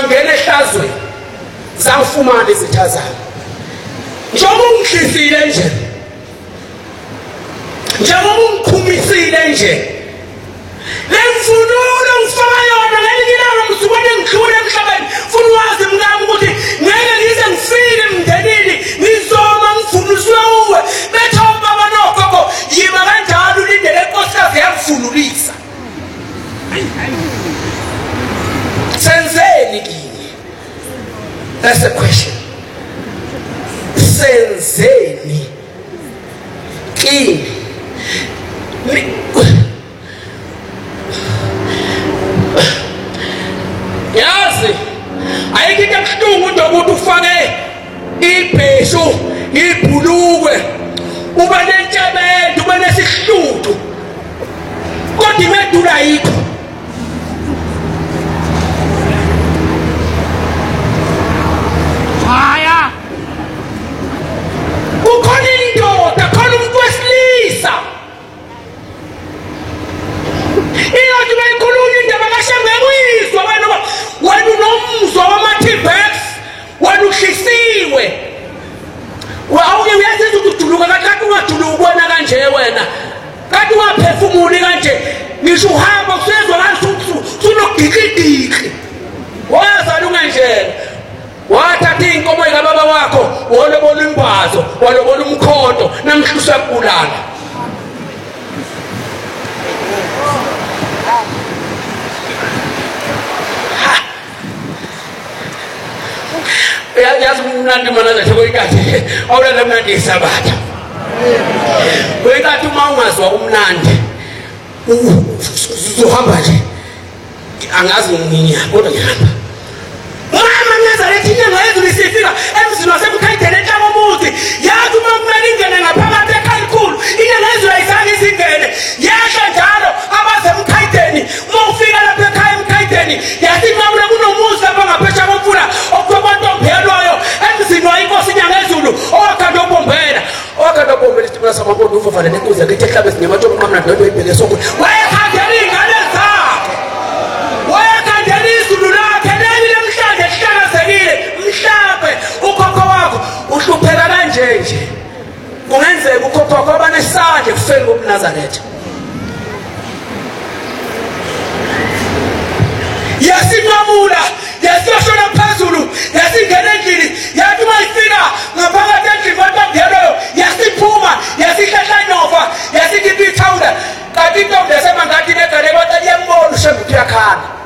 ngangena ehlazweni zangifumana izitha zami njengoba ungihlisile nje njengoba ungikhumisile nje lemfunulo ngifaka yona ngelinye ilanga ngizubona ngidlule emhlabeni funa wazi mngami ukuthi ngeke ngize ngifike emndenini ngizoma ngifuniswe uwe betha ubaba nogogo yiba kanjalo ulindele inkosikazi yakufundulisa senzeni kini that's the question senzeni kini yazi ayikho kuhlungu into ukuthi ufake ibheshu ibhulukwe uba nentshebento uba nesihludu kodwa imedula ayikho haya ukhona indoda khona umuntu wesilisa iyothi bayikhuluma indaba kashangekuyizwa wena unomuzwa wama-T-Bex wena uhlisiwe awuke uyaziza ukuthi uduluka kanti ungaduluki ubona kanje wena kanti ungaphefumuli kanje ngisho uhamba usezwa sunogikidiki wazala unganjena wathatha iy'nkomo zikababa wakho walobola imbazo walobola umkhonto namhlusa kulala yazi umnandi manazathe kweyikade awulala mnandi isabatha kweyikade uma ungazwa umnandi uzohamba nje angazi nginya kodwa ngihamba mama Nazareth inyanga yezulu isifika emzini wasemkhaitheni enhlaba umuzi yathi uma kumele ingene ngaphakathi ekhalikhulu inyanga yezulu ayifake izingene yehla njalo abasemkhaitheni uma ufika lapha ekhaya emkhaitheni yathi nqawula kunomuzi lapha ngaphesha komfula okubantomphelo emzini wayinkosi inyanga yezulu owakhanda ukubomphela isitimela samakhondo uvavale nenkuzi yakhe ehlaba ezinyamatshomo nqamnandi wento oyibheke sokweni wayekhandela iy'ngane zakhe wayekhandela izulu lakhe nelile mhlanje lihlakazekile mhlambe ukhokho wakho uhlupheka kanje nje kungenzeka ukhokho wakho abanesandla ekufeni kobuNazaretha yasinqamula yasiyoshona phezulu yasingena endlini yathi uma ifika ngaphakathi endlini kwantomphelo yasiphuma yasihlahla inova yasikhipha ithawula kanti intombi yasemangathi negane kodwa liyambona ushembe ukuthi uyakhala